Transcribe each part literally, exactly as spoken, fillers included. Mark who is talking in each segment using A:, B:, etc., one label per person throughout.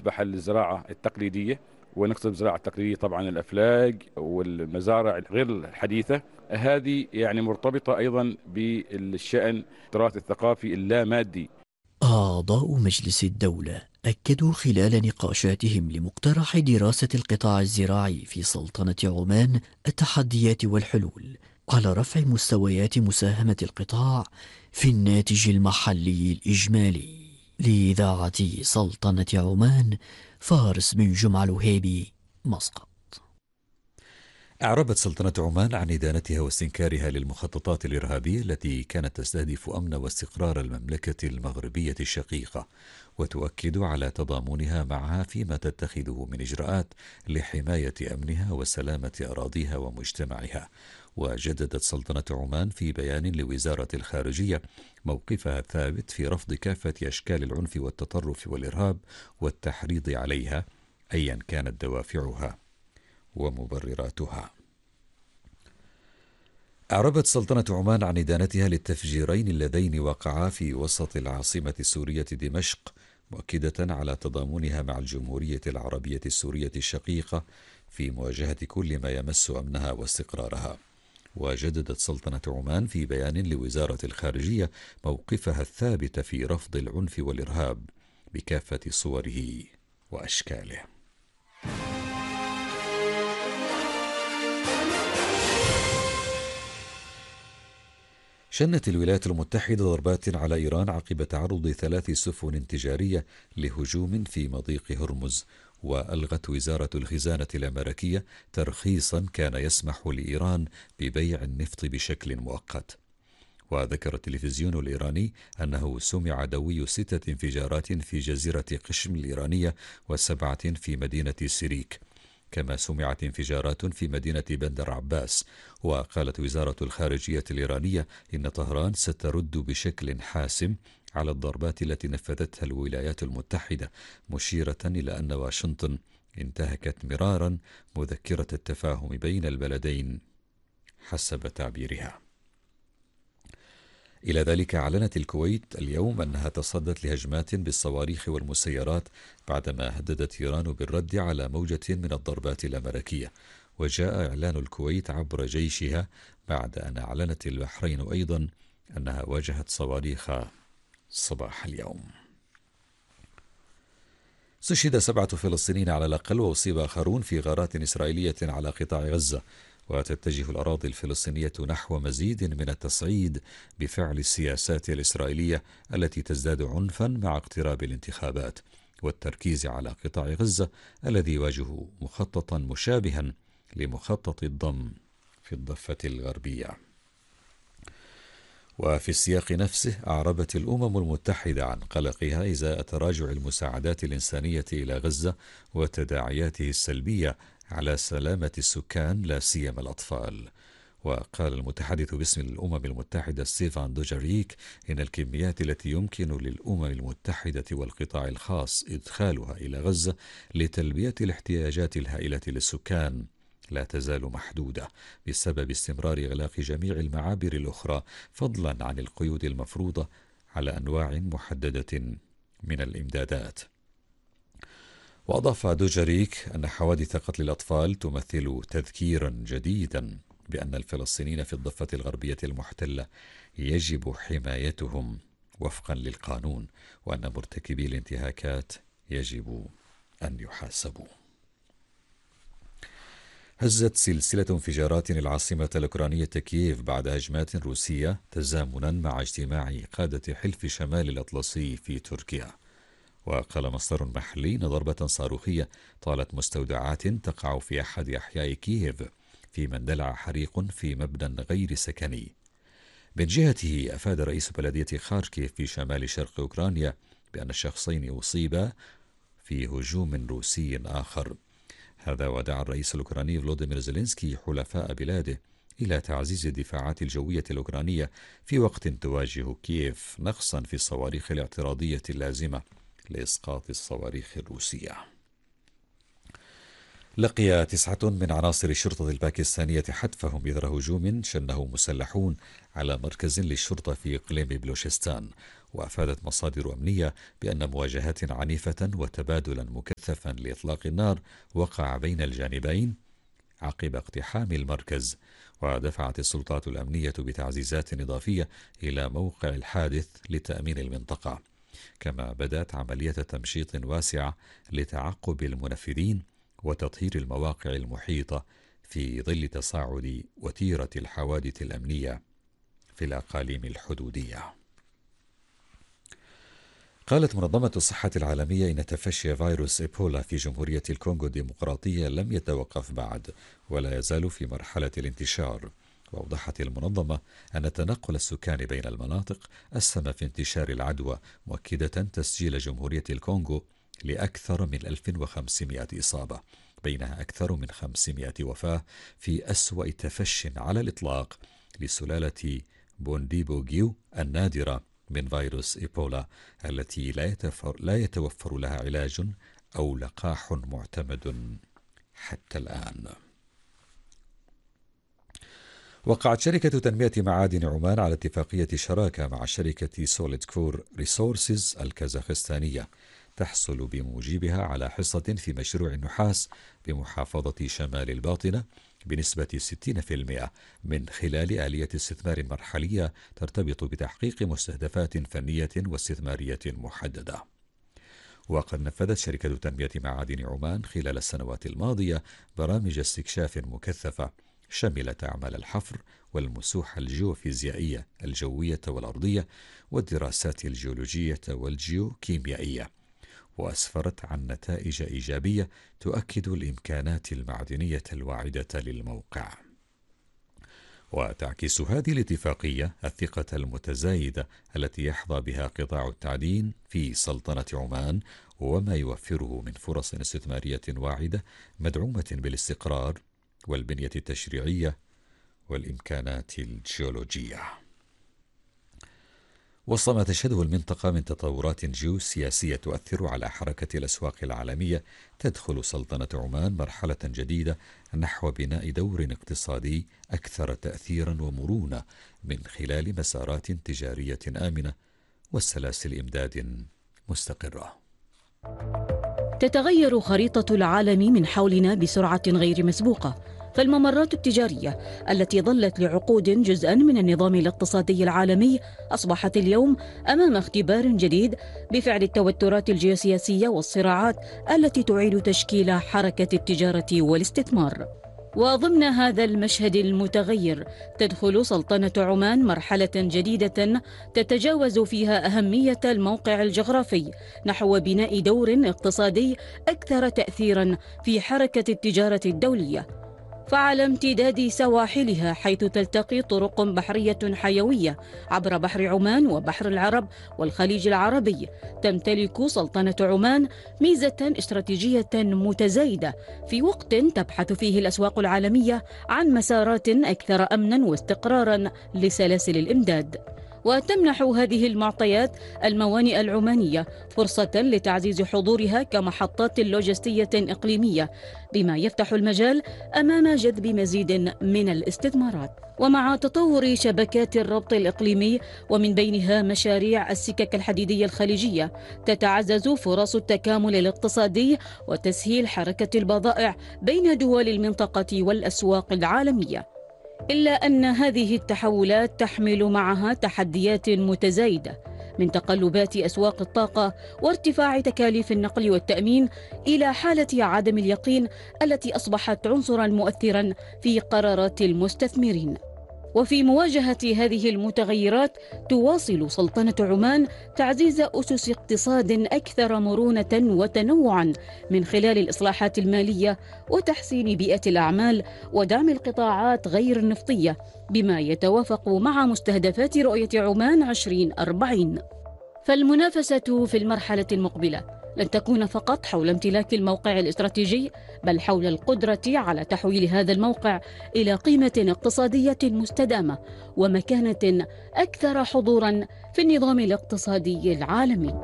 A: تصبح الزراعة التقليدية، ونقصد بالزراعة التقليدية طبعا الأفلاج والمزارع غير الحديثة. هذه يعني مرتبطة أيضا بالشأن التراث الثقافي اللامادي.
B: أعضاء مجلس الدولة أكدوا خلال نقاشاتهم لمقترح دراسة القطاع الزراعي في سلطنة عمان التحديات والحلول على رفع مستويات مساهمة القطاع في الناتج المحلي الإجمالي. لإذاعة سلطنة عمان، فارس بن جمعة الوهيبي، مسقط.
C: أعربت سلطنة عمان عن إدانتها واستنكارها للمخططات الإرهابية التي كانت تستهدف أمن واستقرار المملكة المغربية الشقيقة، وتؤكد على تضامنها معها فيما تتخذه من إجراءات لحماية أمنها وسلامة أراضيها ومجتمعها. وجددت سلطنة عمان في بيان لوزارة الخارجية موقفها الثابت في رفض كافة أشكال العنف والتطرف والإرهاب والتحريض عليها أيا كانت دوافعها ومبرراتها. أعربت سلطنة عمان عن إدانتها للتفجيرين اللذين وقعا في وسط العاصمة السورية دمشق، مؤكدة على تضامنها مع الجمهورية العربية السورية الشقيقة في مواجهة كل ما يمس أمنها واستقرارها. وجددت سلطنة عمان في بيان لوزارة الخارجية موقفها الثابت في رفض العنف والإرهاب بكافة صوره وأشكاله. شنت الولايات المتحدة ضربات على إيران عقب تعرض ثلاث سفن تجارية لهجوم في مضيق هرمز، وألغت وزارة الخزانة الأمريكية ترخيصا كان يسمح لإيران ببيع النفط بشكل مؤقت. وذكر التلفزيون الإيراني أنه سمع دوي ستة انفجارات في جزيرة قشم الإيرانية وسبعة في مدينة سيريك، كما سمعت انفجارات في مدينة بندر عباس. وقالت وزارة الخارجية الإيرانية إن طهران سترد بشكل حاسم على الضربات التي نفذتها الولايات المتحدة، مشيرة إلى أن واشنطن انتهكت مرارا مذكرة التفاهم بين البلدين حسب تعبيرها. إلى ذلك أعلنت الكويت اليوم أنها تصدت لهجمات بالصواريخ والمسيرات بعدما هددت إيران بالرد على موجة من الضربات الأمريكية. وجاء إعلان الكويت عبر جيشها بعد أن أعلنت البحرين أيضا أنها واجهت صواريخ صباح اليوم. استشهد سبعة فلسطينيين على الأقل وأصيب آخرون في غارات إسرائيلية على قطاع غزة، وتتجه الأراضي الفلسطينية نحو مزيد من التصعيد بفعل السياسات الإسرائيلية التي تزداد عنفا مع اقتراب الانتخابات، والتركيز على قطاع غزة الذي يواجه مخططا مشابها لمخطط الضم في الضفة الغربية. وفي السياق نفسه أعربت الأمم المتحدة عن قلقها إزاء تراجع المساعدات الإنسانية إلى غزة وتداعياته السلبية على سلامة السكان لا سيما الأطفال. وقال المتحدث باسم الأمم المتحدة ستيفان دوجاريك إن الكميات التي يمكن للأمم المتحدة والقطاع الخاص إدخالها إلى غزة لتلبية الاحتياجات الهائلة للسكان لا تزال محدودة بسبب استمرار إغلاق جميع المعابر الأخرى، فضلا عن القيود المفروضة على أنواع محددة من الإمدادات. وأضاف دوجاريك أن حوادث قتل الأطفال تمثل تذكيرا جديدا بأن الفلسطينيين في الضفة الغربية المحتلة يجب حمايتهم وفقا للقانون، وأن مرتكبي الانتهاكات يجب أن يحاسبوا. هزت سلسلة انفجارات العاصمة الأوكرانية كييف بعد هجمات روسية تزامنا مع اجتماع قادة حلف شمال الأطلسي في تركيا. وقال مصدر محلي إن ضربة صاروخية طالت مستودعات تقع في أحد أحياء كييف في اندلع حريق في مبنى غير سكني. من جهته أفاد رئيس بلدية خاركيف في شمال شرق أوكرانيا بأن الشخصين أصيبا في هجوم روسي آخر. هذا ودعا الرئيس الأوكراني فلوديمير زيلينسكي حلفاء بلاده إلى تعزيز الدفاعات الجوية الأوكرانية في وقت تواجه كييف نقصا في الصواريخ الاعتراضية اللازمة لإسقاط الصواريخ الروسية. لقي تسعة من عناصر الشرطة الباكستانية حتفهم إثر هجوم شنه مسلحون على مركز للشرطة في إقليم بلوشستان. وأفادت مصادر أمنية بأن مواجهات عنيفة وتبادلا مكثفا لإطلاق النار وقع بين الجانبين عقب اقتحام المركز، ودفعت السلطات الأمنية بتعزيزات إضافية إلى موقع الحادث لتأمين المنطقة، كما بدأت عملية تمشيط واسعة لتعقب المنفذين وتطهير المواقع المحيطة في ظل تصاعد وتيرة الحوادث الأمنية في الأقاليم الحدودية. قالت منظمة الصحة العالمية إن تفشي فيروس إيبولا في جمهورية الكونغو الديمقراطية لم يتوقف بعد ولا يزال في مرحلة الانتشار. وأوضحت المنظمة أن تنقل السكان بين المناطق أسهم في انتشار العدوى، مؤكدة تسجيل جمهورية الكونغو لأكثر من ألف وخمسمائة إصابة، بينها أكثر من خمسمائة وفاة في أسوأ تفش على الإطلاق لسلالة بونديبوغيو النادرة من فيروس إيبولا التي لا يتوفر, لا يتوفر لها علاج أو لقاح معتمد حتى الآن. وقعت شركة تنمية معادن عمان على اتفاقية شراكة مع شركة سوليد كور ريسورسز الكازاخستانية تحصل بموجبها على حصة في مشروع النحاس بمحافظة شمال الباطنة بنسبة ستين بالمئة من خلال آلية استثمار مرحلية ترتبط بتحقيق مستهدفات فنية واستثمارية محددة. وقد نفذت شركة تنمية معادن عمان خلال السنوات الماضية برامج استكشاف مكثفة شملت أعمال الحفر والمسوحة الجيوفيزيائية الجوية والأرضية والدراسات الجيولوجية والجيوكيميائية، وأسفرت عن نتائج إيجابية تؤكد الإمكانات المعدنية الواعدة للموقع. وتعكس هذه الاتفاقية الثقة المتزايدة التي يحظى بها قطاع التعدين في سلطنة عمان، وما يوفره من فرص استثمارية واعدة مدعومة بالاستقرار والبنية التشريعية والإمكانات الجيولوجية. وسط ما تشهده المنطقة من تطورات جيوسياسية تؤثر على حركة الأسواق العالمية، تدخل سلطنة عمان مرحلة جديدة نحو بناء دور اقتصادي أكثر تأثيرا ومرونة من خلال مسارات تجارية آمنة وسلاسل إمداد مستقرة.
D: تتغير خريطة العالم من حولنا بسرعة غير مسبوقة، فالممرات التجارية التي ظلت لعقود جزءاً من النظام الاقتصادي العالمي أصبحت اليوم أمام اختبار جديد بفعل التوترات الجيوسياسية والصراعات التي تعيد تشكيل حركة التجارة والاستثمار. وضمن هذا المشهد المتغير تدخل سلطنة عمان مرحلة جديدة تتجاوز فيها أهمية الموقع الجغرافي نحو بناء دور اقتصادي أكثر تأثيراً في حركة التجارة الدولية. فعلى امتداد سواحلها، حيث تلتقي طرق بحرية حيوية عبر بحر عمان وبحر العرب والخليج العربي، تمتلك سلطنة عمان ميزة استراتيجية متزايدة في وقت تبحث فيه الأسواق العالمية عن مسارات أكثر أمنا واستقرارا لسلاسل الإمداد. وتمنح هذه المعطيات الموانئ العمانية فرصة لتعزيز حضورها كمحطات لوجستية إقليمية، بما يفتح المجال أمام جذب مزيد من الاستثمارات. ومع تطور شبكات الربط الإقليمي ومن بينها مشاريع السكك الحديدية الخليجية، تتعزز فرص التكامل الاقتصادي وتسهيل حركة البضائع بين دول المنطقة والأسواق العالمية. إلا أن هذه التحولات تحمل معها تحديات متزايدة، من تقلبات أسواق الطاقة وارتفاع تكاليف النقل والتأمين إلى حالة عدم اليقين التي أصبحت عنصراً مؤثراً في قرارات المستثمرين. وفي مواجهة هذه المتغيرات تواصل سلطنة عمان تعزيز أسس اقتصاد أكثر مرونة وتنوعا من خلال الإصلاحات المالية وتحسين بيئة الأعمال ودعم القطاعات غير النفطية، بما يتوافق مع مستهدفات رؤية عمان عشرين أربعين. فالمنافسة في المرحلة المقبلة لن تكون فقط حول امتلاك الموقع الاستراتيجي، بل حول القدرة على تحويل هذا الموقع إلى قيمة اقتصادية مستدامة ومكانة أكثر حضوراً في النظام الاقتصادي العالمي.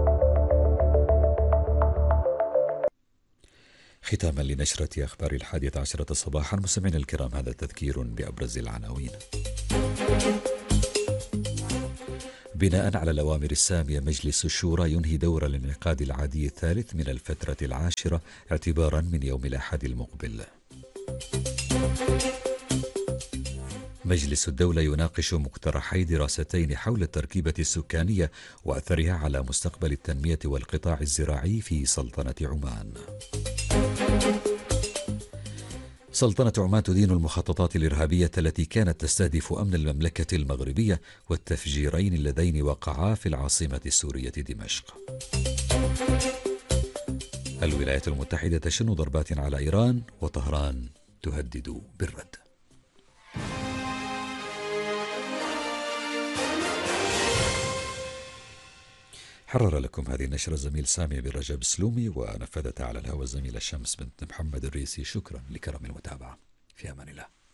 C: ختاما لنشرة أخبار الحادية عشرة صباحا، مستمعينا الكرام، هذا تذكير بأبرز العناوين. بناء على الأوامر السامية، مجلس الشورى ينهي دور الانعقاد العادي الثالث من الفترة العاشرة اعتبارا من يوم الأحد المقبل. مجلس الدولة يناقش مقترحي دراستين حول التركيبة السكانية وأثرها على مستقبل التنمية والقطاع الزراعي في سلطنة عمان. سلطنة عمان تدين المخططات الإرهابية التي كانت تستهدف أمن المملكة المغربية والتفجيرين اللذين وقعا في العاصمة السورية دمشق. الولايات المتحدة تشن ضربات على إيران وطهران تهدد بالرد. حرر لكم هذه النشرة الزميل سامي بن رجب سلومي، ونفذتها على الهواء الزميلة شمس بنت محمد الريسي. شكرا لكرم المتابعة، في أمان الله.